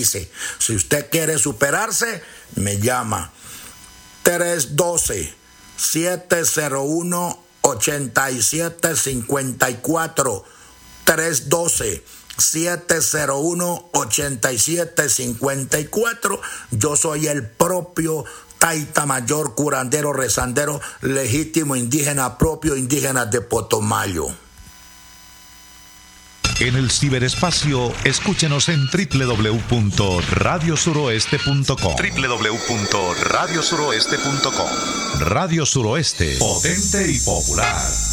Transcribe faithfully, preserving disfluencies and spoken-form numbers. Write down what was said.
dice. Si usted quiere superarse, me llama tres uno dos, siete cero uno, ocho siete cinco cuatro, tres uno dos, siete cero uno, ocho siete cinco cuatro. Yo soy el propio Taita Mayor, curandero, rezandero, legítimo indígena, propio indígena de Potomayo. En el ciberespacio, escúchenos en doble u doble u doble u punto radio suroeste punto com. doble u doble u doble u punto radio suroeste punto com. Radio Suroeste, potente y popular.